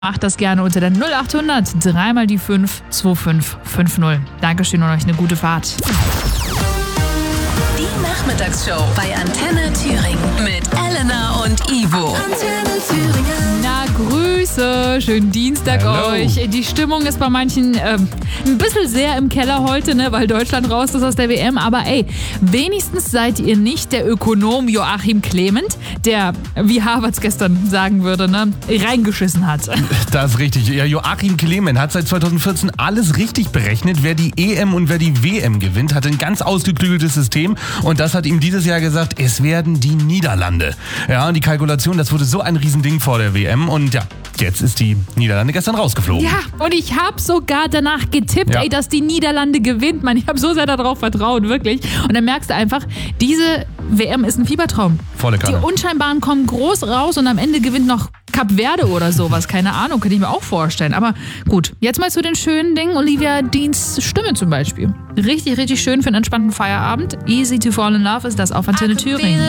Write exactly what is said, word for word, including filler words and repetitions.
Macht das gerne unter der null acht hundert, dreimal die fünf, zwei fünf fünf null. Dankeschön und euch eine gute Fahrt. Die Nachmittagsshow bei Antenne Thüringen mit Elena und Ivo. Antenne Thüringen. Na, Grüße, schönen Dienstag Hello. euch. Die Stimmung ist bei manchen ähm, ein bisschen sehr im Keller heute, ne, weil Deutschland raus ist aus der W M. Aber ey, wenigstens seid ihr nicht der Ökonom Joachim Clement, der, wie Harvards gestern sagen würde, ne, reingeschissen hat. Das ist richtig. Ja, Joachim Clement hat seit zweitausendvierzehn alles richtig berechnet, wer die E M und wer die W M gewinnt, hat ein ganz ausgeklügeltes System und das hat ihm dieses Jahr gesagt, es werden die Niederlande. Ja, und die Kalkulation, das wurde so ein Riesending vor der W M und ja, jetzt ist die Niederlande gestern rausgeflogen. Ja, und ich habe sogar danach getippt, Ja. ey, dass die Niederlande gewinnt. Mann, ich habe so sehr darauf vertraut, wirklich. Und dann merkst du einfach, diese W M ist ein Fiebertraum. Volle Die Kanne. Unscheinbaren kommen groß raus und am Ende gewinnt noch Kap Verde oder sowas. Keine Ahnung, könnte ich mir auch vorstellen. Aber gut, jetzt mal zu den schönen Dingen. Olivia Deans Stimme zum Beispiel. Richtig, richtig schön für einen entspannten Feierabend. Easy to fall in love ist das auf Antenne Thüringen.